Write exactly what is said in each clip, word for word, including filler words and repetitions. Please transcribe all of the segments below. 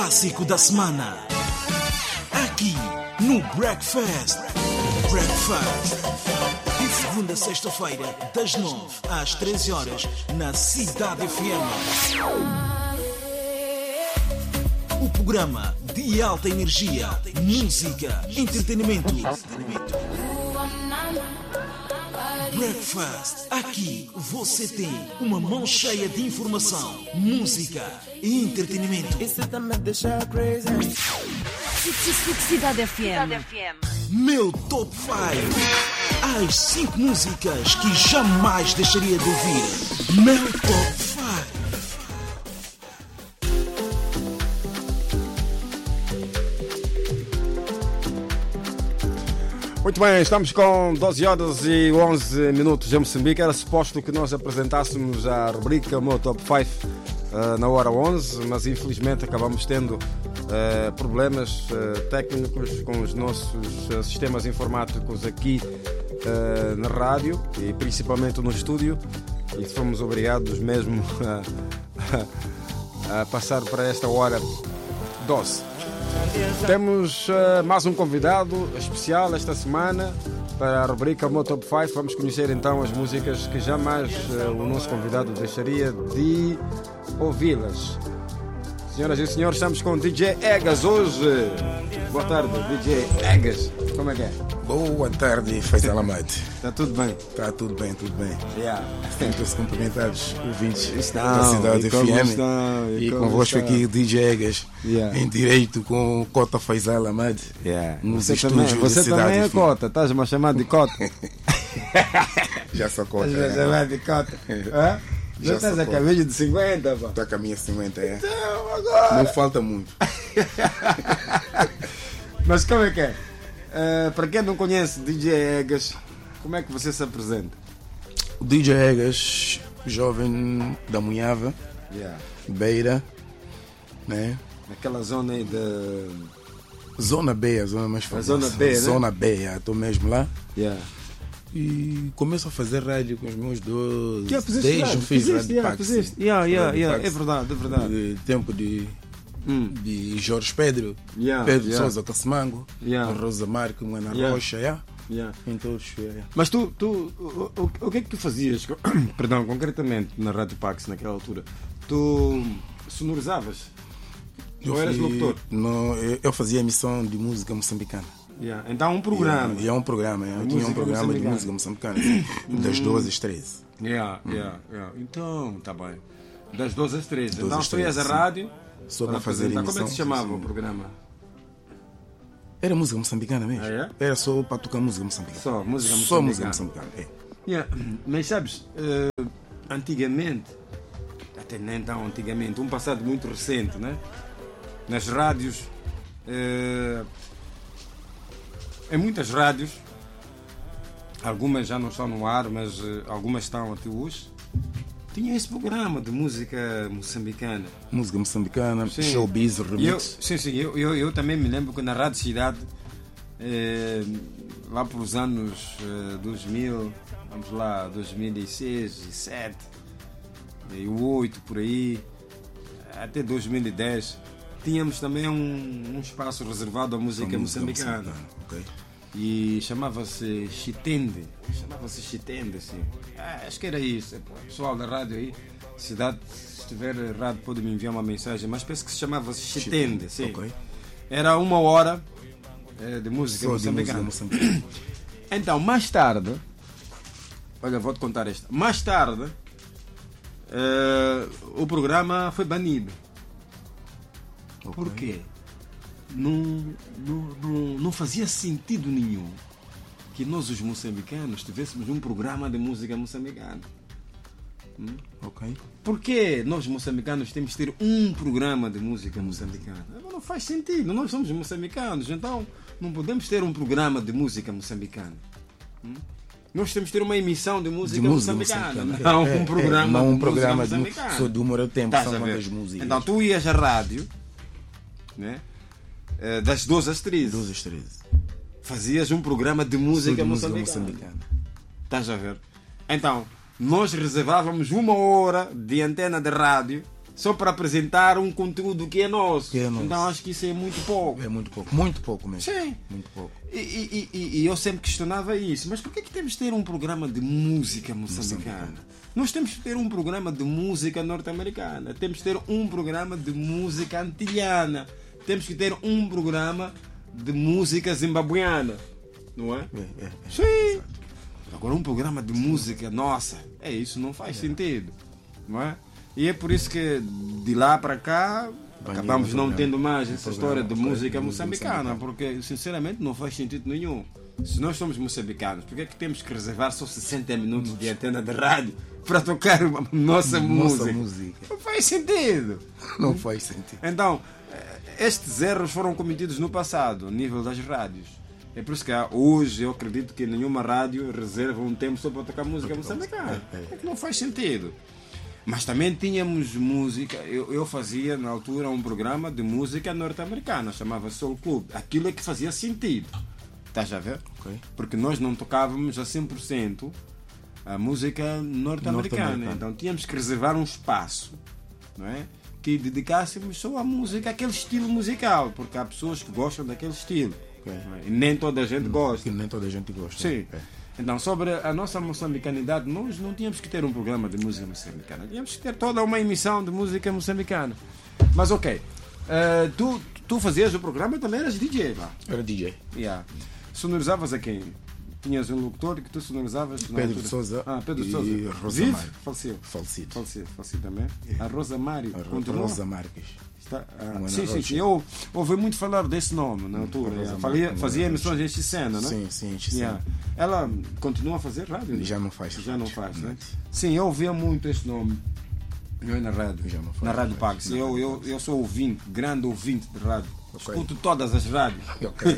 clássico da semana. Aqui no Breakfast. Breakfast. De segunda a sexta-feira, das nove às treze horas, na Cidade F M. O programa de alta energia, música, entretenimento. Breakfast. Aqui você tem uma mão cheia de informação, música e entretenimento. Cidade F M. Meu Top cinco. As cinco músicas que jamais deixaria de ouvir. Meu Top cinco. Muito bem, estamos com doze horas e onze minutos em Moçambique. Era suposto que nós apresentássemos a rubrica Meu Top cinco uh, na hora onze, mas infelizmente acabamos tendo uh, problemas uh, técnicos com os nossos uh, sistemas informáticos aqui uh, na rádio e principalmente no estúdio, e fomos obrigados mesmo a, a passar para esta hora doze. Temos uh, mais um convidado especial esta semana para a rubrica Meu Top cinco. Vamos conhecer então as músicas que jamais uh, o nosso convidado deixaria de ouvi-las. Senhoras e senhores, estamos com o D J Egas hoje. Boa tarde, D J Egas. Como é que é? Boa tarde, Faisal Ahmad. Está tudo bem? Está tudo bem, tudo bem. Yeah. Tento-se cumprimentar os ouvintes estão, da Cidade F M. Estão, e e convosco estão? aqui, D J Egas, Yeah. em direito com o Cota Faisal Ahmad. Yeah. Nos Você estúdios também, da você Cidade também é F M. cota, estás-me a chamar de cota. Já sou Cota. Estás-me a é. chamar de cota. Hã? Já Já estás sou a cota. caminho de cinquenta, pá. Está com a minha cinquenta, é. Então, agora. Não falta muito. Mas como é que é? Uh, para quem não conhece D J Egas, como é que você se apresenta? O D J Egas, jovem da Munhava, Yeah. Beira, né? Naquela zona aí de. Zona B, a zona mais famosa. Zona B, né? Zona B, estou mesmo lá. Yeah. E começo a fazer rádio com os meus doze. Que é, fizeste Desde rádio? eu fiz Fizeste, rádio yeah, Pax. fizeste. Yeah, yeah, Rádio yeah. Pax. É verdade, é verdade. De tempo de, Hum. de Jorge Pedro, Yeah, Pedro yeah. Sousa Cacemango, Yeah. Rosa Marque, Moana Yeah. Rocha, yeah. Yeah. Em todos. Yeah. Mas tu, tu o, o, o que é que tu fazias? Perdão, concretamente na Rádio Pax naquela altura? Tu sonorizavas? Eu Ou eras fui- locutor? Não, eu, eu fazia emissão de música moçambicana. Yeah. Então um programa. E é um programa, eu De tinha um música programa de moçambicana. música moçambicana, assim, das doze às treze. Yeah, yeah, yeah. Então, tá bem. Das doze às treze. doze Então às tu ias à treze, sim. rádio Só para fazer apresentar. emissão. Como é que se chamava sim, o sim. programa? Era música moçambicana mesmo. Ah, é? Era só para tocar música moçambicana. Só música Só música moçambicana. moçambicana. É. Yeah. Mas sabes, eh, antigamente, até nem tão antigamente, um passado muito recente, né? Nas rádios, eh, em muitas rádios, algumas já não estão no ar, mas eh, algumas estão até hoje, tinha esse programa de música moçambicana. Música moçambicana, Sim. showbiz, E eu, remix. sim, sim, eu, eu, eu também me lembro que na Rádio Cidade, eh, lá para os anos eh, dois mil, vamos lá, dois mil e seis, dois mil e sete, e oito por aí, até dois mil e dez, tínhamos também um, um espaço reservado à música A música moçambicana. ok. E chamava-se Chitende. Chamava-se Chitende, assim. Ah, acho que era isso. Pô, pessoal da rádio aí, cidade, se tiver rádio, pode me enviar uma mensagem, mas penso que se chamava-se Chitende, sim. Ok. Era uma hora eh, de música Só de música moçambicana. moçambicana. Então, mais tarde, olha, vou-te contar esta. Mais tarde, eh, o programa foi banido. Por quê? Não, não, não, não fazia sentido nenhum que nós, os moçambicanos, tivéssemos um programa de música moçambicana. Hum? Ok. Por que nós, moçambicanos, temos que ter um programa de música moçambicana? Não faz sentido. Nós somos moçambicanos, então não podemos ter um programa de música moçambicana. Hum? Nós temos que ter uma emissão de música De música moçambicana, moçambicana. não É, um é, programa não um de programa música de moçambicana. só de humor ao tempo, Estás são a ver? das músicas. Então tu ias à rádio, né? Eh, das doze às treze, doze às treze. fazias um programa de música, Só de música moçambicana. moçambicana. Estás a ver? Então, nós reservávamos uma hora de antena de rádio só para apresentar um conteúdo que é nosso. Que é nosso. Então acho que isso é muito pouco. É muito pouco, muito pouco mesmo. Sim. Muito pouco. E, e, e, e eu sempre questionava isso. Mas por que, que temos de ter um programa de música moçambicana? Nós temos que ter um programa de música norte-americana. Temos que ter um programa de música antilhana. Temos que ter um programa de música zimbabuiana. Não é? É, é, é. Sim. Agora um programa de música nossa, é isso, não faz sentido. Não é? E é por isso que de lá para cá acabamos não tendo mais essa história de música moçambicana, porque sinceramente não faz sentido nenhum. Se nós somos moçambicanos, por que é que temos que reservar só sessenta minutos de antena de rádio para tocar a nossa, Nossa música? música. Não faz sentido. Não faz sentido. Então, estes erros foram cometidos no passado, a nível das rádios. É por isso que hoje eu acredito que nenhuma rádio reserva um tempo só para tocar música moçambicana. É que não faz sentido. Mas também tínhamos música, eu, eu fazia na altura um programa de música norte-americana, chamava Soul Club. Aquilo é que fazia sentido. Estás a ver? Okay. Porque nós não tocávamos a cem por cento a música norte-americana. Norte-americana. Então tínhamos que reservar um espaço, não é? Que dedicássemos só à música, aquele estilo musical, porque há pessoas que gostam daquele estilo. Okay. Não é? E nem toda a gente gosta. Que nem toda a gente gosta. Sim. É. Então, sobre a nossa moçambicanidade, nós não tínhamos que ter um programa de música moçambicana. Tínhamos que ter toda uma emissão de música moçambicana. Mas ok, uh, tu, tu fazias o programa, também eras D J lá. Era D J. Yeah. Sonorizavas a quem? Tinhas um locutor que tu sonorizavas? na Pedro altura? Sousa Ah, Pedro e Sousa. Rosa Vive? Mário. Faleceu. Falecido. Falecido, falecido também. A Rosa Mário. A Ro- continua? Rosa Marques. Está, ah, Uma sim, na sim, Rocha. sim. Eu ouvi muito falar desse nome na altura. a Rosa yeah. Marques, Fazia, uma fazia na emissões em Xicena, não é? Sim, sim, sim. Yeah. Ela continua a fazer rádio? Já não faz. Já não faz, né? Não. Sim, eu ouvia muito esse nome. Eu na rádio. Já não faz, na Rádio não Pax. faz. Eu, eu, eu sou ouvinte, grande ouvinte de rádio. Ok. Escuto todas as rádios. Ok.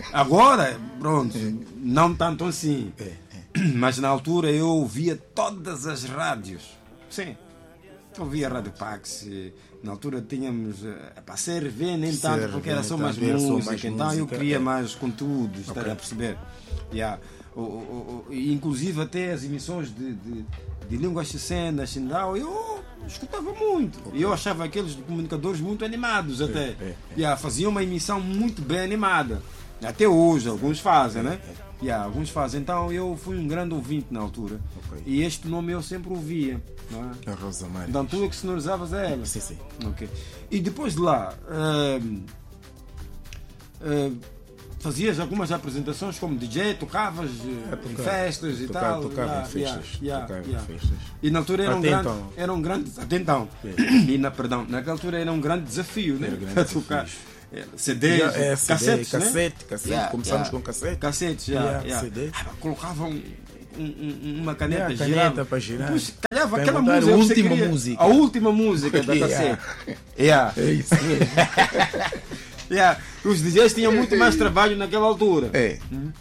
Agora, pronto, não tanto assim. É, é. Mas na altura eu ouvia todas as rádios. Sim. Eu ouvia a Rádio Pax. e Na altura tínhamos. eh, Para C R V nem tanto, C R V porque era só nem mais tanto, era só música. mais Então eu música, queria é. mais conteúdos, estás Ok. a perceber? Yeah. O, o, o, e inclusive até as emissões de, de, de língua xicena, xindau, eu escutava muito. E eu achava aqueles comunicadores muito animados até. é, é. Yeah, faziam uma emissão muito bem animada. Até hoje, alguns fazem, né? é. Yeah, alguns fazem. Então eu fui um grande ouvinte na altura. Ok. E este nome eu sempre ouvia. Não é? A Rosa Marques. Então tu é que sonorizavas a ela. Sim, sim. Ok. E depois de lá, hum, hum, fazias algumas apresentações como D J, tocavas eh, É, em tocava. festas e Tocava- tal. tocava Yeah, em festas. yeah, Tocava em yeah. festas. E na altura era um Até grande, então. era um grande, até então. É. E na, perdão, naquela altura era um grande desafio, né? Era grande Para desafio. tocar. É, C Ds, É, C D, cassetes, né? cassete, cassete. Yeah, Começamos yeah. com cassete. Cassetes, já. Yeah, yeah. C D. Ah, colocavam um, um, uma caneta, Yeah, girava. caneta para girar. Depois calhava Para aquela botar música. a que você última queria. música. A última música da Yeah. cassete. Yeah. É isso mesmo. Yeah. Os D Js tinham muito mais trabalho naquela altura. É.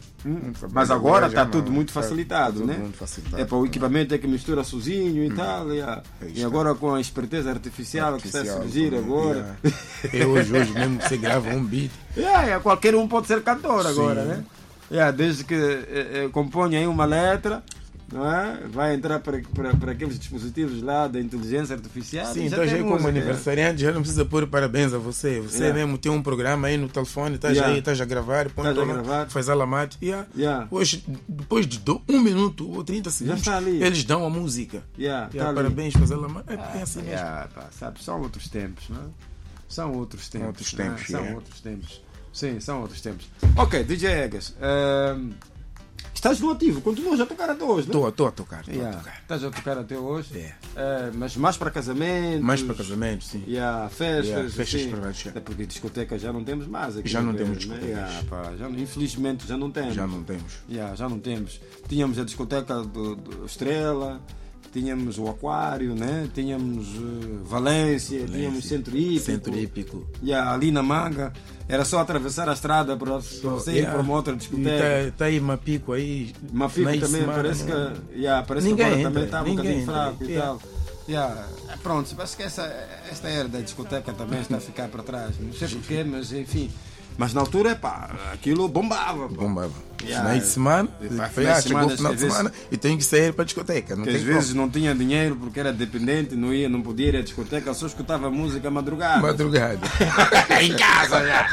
Mas agora já está tudo não- muito tá- facilitado, tá né? tudo muito facilitado. É para o equipamento é que mistura sozinho e tal. yeah. Aí E está. agora com a esperteza artificial, que está a Artificial, surgir como- agora. Yeah. É hoje, hoje mesmo que você grava um beat. Yeah, yeah, qualquer um pode ser cantor agora, Sim. né? Yeah, desde que eh, eh, compõe aí uma letra, não é? Vai entrar para, para, para aqueles dispositivos lá da inteligência artificial. Sim, e então tem já é como música. aniversariante, já não precisa pôr parabéns a você. Você Yeah. mesmo tem um programa aí no telefone, estás Yeah. aí, estás a gravar, põe Estás a toma, gravar. faz alamate. Yeah. Yeah. Hoje, depois de do- um minuto ou trinta segundos, está ali. eles dão a música. Yeah, Yeah, tá ali. parabéns, faz alamate. É, é assim mesmo. Yeah, pá, sabe, são outros tempos, não é? São outros tempos. Outros não é? tempos, São yeah. outros tempos. Sim, são outros tempos. Ok, D J Egas. ehm, estás no ativo, continuas a tocar até hoje, não é? Estou a tocar, estou Yeah, a tocar. estás a tocar até hoje, É. Eh, mas mais para casamento. Mais para casamento, sim. Yeah, festas, Yeah, festas assim. privadas, É porque discoteca já não temos mais aqui. Já no não Beira, temos né? discotecas. Yeah, pá, já, infelizmente já não temos. Já não temos. Yeah, já não temos. Tínhamos a discoteca do, do Estrela, tínhamos o Aquário, né? Tínhamos eh, Valência, tínhamos Centro Hípico. Centro Hípico. Yeah, ali na Manga, era só atravessar a estrada para, para você ir Yeah. para uma outra discoteca. Está tá aí Mapico aí. Mapico na também semana, parece não- que, yeah, parece Ninguém que agora entra, também está um ninguém bocadinho entra. fraco e Yeah. tal. Yeah. Pronto, parece que essa, esta era da discoteca também está a ficar para trás. Não sei porquê, mas enfim. Mas na altura, pá, aquilo bombava. Pá. Bombava. Yeah. Finais de semana, Pá, foi, finais ah, de chegou o semana, final de às vezes- semana e tenho que sair para a discoteca. Não Porque tem às vezes não tinha dinheiro porque era dependente, não ia, não podia ir à discoteca, só escutava música à madrugada. como. Madrugada. Em casa já.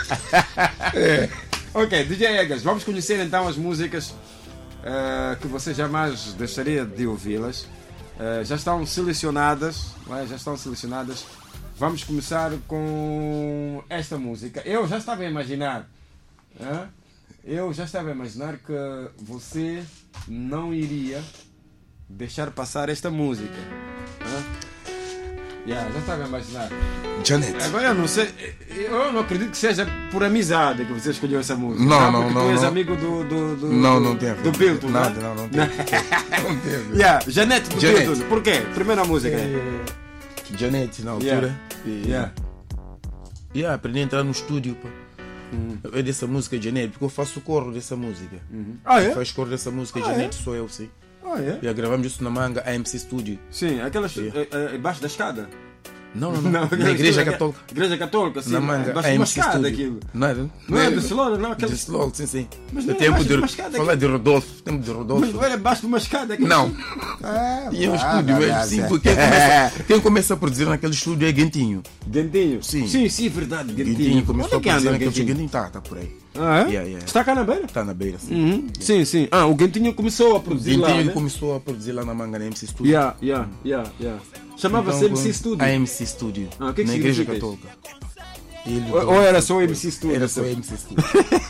Ok, D J Egas, vamos conhecer então as músicas eh, que você jamais deixaria de ouvi-las. Eh, já estão selecionadas, não é? Já estão selecionadas. Vamos começar com esta música. Eu já estava a imaginar, hã? eu já estava a imaginar que você não iria deixar passar esta música. Hã? Yeah, já estava a imaginar. Janet. Agora eu não sei, eu não acredito que seja por amizade que você escolheu essa música. Não, não, porque não, tu és não. amigo do, do, do, Não, do, não tem a ver. do Pilton, Nada, né? não, não tem. Não teve. Yeah, Janete do Janete. Pilton. Por quê? Primeira música. É, Janet na altura. Yeah. E, Yeah. yeah, aprendi a entrar no estúdio. Pá. É dessa música Janet, porque eu faço o coro dessa música. Ah, Quem é? faz coro dessa música Ah, Janet é? sou eu, sim. Ah, é? E gravamos isso na Manga A M C Studio. Sim, aquelas Yeah. eh, eh, embaixo da escada. Não, não, não. aquelas- na Igreja aquelas- Católica. Igreja Católica, sim. Na Manga Embaixo A de uma M C escada Studio. aquilo. Não é? Não é de Celona, não. Aquelas... De Slow, sim, sim. Mas No não é tempo mais de uma escada falar de Rodolfo, tempo de Rodolfo. Mas não era embaixo de uma escada aquilo. Não. Ah, E é um ah, estúdio ah, mesmo, ah, sim, ah. porque quem começa, quem começa a produzir naquele estúdio é Guentinho. Gantinho. Sim. Sim, sim, verdade. Gantinho. Guentinho começou a Onde é que anda produzir o naquele estúdio. Gantinho? Guentinho tá, tá por aí. Ah, é? Yeah, yeah. Está cá na beira? Tá na beira, sim. Uhum. Sim, sim. Ah, o Gantinho começou a produzir Guentinho lá, né? começou a produzir lá na Manga na M C Studio. Yeah, yeah, yeah, yeah. Chamava-se Então, M C Studio. A M C Studio. Ah, o que é que na Igreja significa isso? Católica. Ele- Ou, ou era só o M C Studio? Era só M C Studio.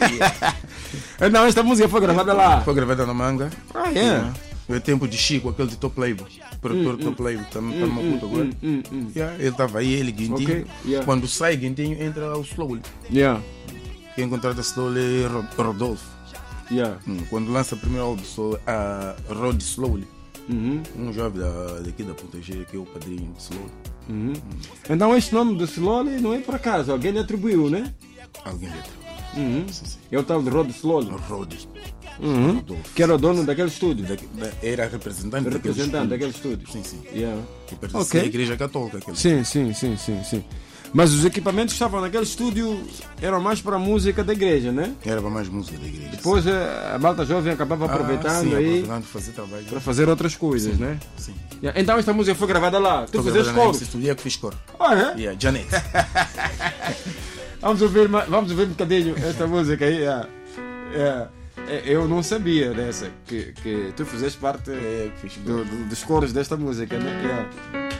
Não, esta música foi gravada lá. Foi gravada na Manga. Ah, é? Foi o tempo de Chico, aquele de Top Label. Produtor de Top Label. Está no Maputo agora. Hum, hum. Yeah, ele estava aí, ele, Guentinho. Ok, yeah. Quando sai Guentinho, entra o Slowly. Yeah, Quem contrata Slowly é Ro- Rodolfo. yeah. Hum, Quando lança o primeiro álbum, sou a Rod Slowly. Uhum, Um jovem da, daqui da Ponta G, que é o padrinho de Slowly. uhum. Então este nome do Slowly não é por acaso, alguém lhe atribuiu, né? Alguém letra. Uhum. Sim, sim. É o tal de Rod Slowly, Rod. uhum. Rodolfo. que era o dono daquele estúdio, Da- da- Era representante daquele representante estúdio. daquele estúdio. Sim, sim. Yeah. Que pertencia Ok. à Igreja Católica. Aquele. Sim, sim, sim, sim, sim. Mas os equipamentos que estavam naquele estúdio eram mais para a música da igreja, né? Era para mais música da igreja. Depois eh, a malta jovem acabava aproveitando ah, sim, aí aproveitando fazer trabalho. para fazer outras coisas, né? Sim. Yeah. Então esta música foi gravada lá. Tu Estou fizeste gravando na coro? M C Studio, é que fiz coro. Ah, é? Yeah, Janet. Vamos ouvir, ma- vamos ouvir um bocadinho esta música aí. Yeah. Yeah. Eh, Eu não sabia dessa, que, que tu fizeste parte É, que fiz do- do- dos coros desta música, né? Yeah.